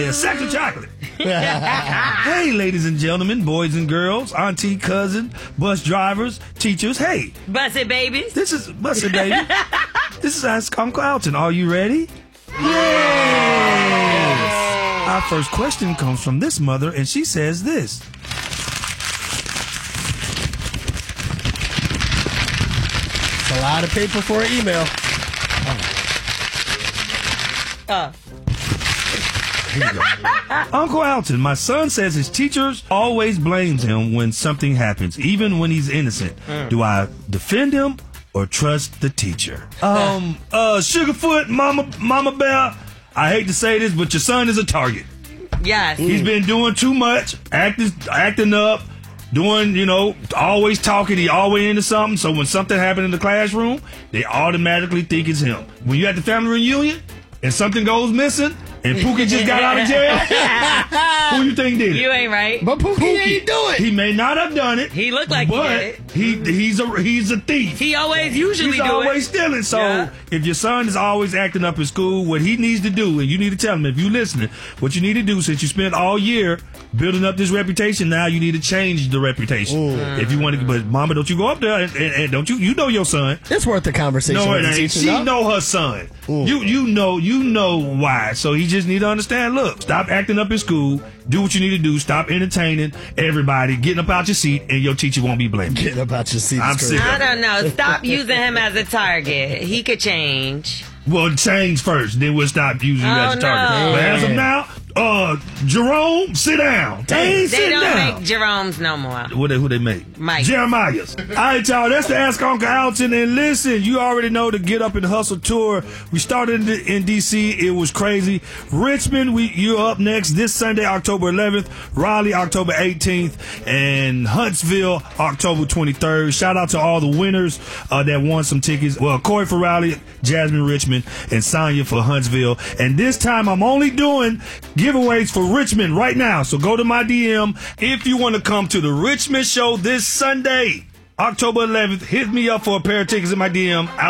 Yeah, sack of chocolate. Hey, ladies and gentlemen, boys and girls, auntie, cousin, bus drivers, teachers. Hey, Busted babies. this is Busted Baby. This is Ask Uncle Alton. Are you ready? Yes. Our first question comes from this mother, and she says this. It's a lot of paper for an email. Here you go. Uncle Alton, my son says his teachers always blames him when something happens, even when he's innocent. Do I defend him or trust the teacher? Sugarfoot, Mama Bear, I hate to say this, but your son is a target. Yes. He's been doing too much, acting up, doing, always talking. He always into something. So when something happened in the classroom, they automatically think it's him. When you at the family reunion and something goes missing and Pookie just got out of jail, who you think did it? You ain't right. But Pookie ain't do it. He may not have done it. He looked like but he did it. he's a thief. He usually He's do always it. stealing. So Yeah. if your son is always acting up in school, what he needs to do, and you need to tell him, if you're listening, what you need to do, since you spent all year building up this reputation, now you need to change the reputation. If you want to, but Mama, don't you go up there and don't you know your son? It's worth the conversation. No, with it the ain't. teacher, She no? know her son. You know why. So he just need to understand. Look, stop acting up in school. Do what you need to do. Stop entertaining everybody. Getting up out your seat, and your teacher won't be blaming you. Get about your seat. I'm sick of I it. don't know. Stop using him as a target. He could change. Well, change first, then we'll stop using you as a Oh, target. no. But as of now, Jerome, sit down. They ain't They sitting don't down. make Jerome's no more. Who they make? Mike. Jeremiah's. All right, y'all. That's the Ask Uncle Alton. And listen, you already know the Get Up and Hustle tour. We started in D.C. It was crazy. Richmond, you're up next this Sunday, October 11th. Raleigh, October 18th. And Huntsville, October 23rd. Shout out to all the winners that won some tickets. Well, Corey for Raleigh, Jasmine Richmond, and Sonya for Huntsville. And this time I'm only doing giveaways for Richmond right now. So go to my DM if you want to come to the Richmond show this Sunday, October 11th. Hit me up for a pair of tickets in my DM.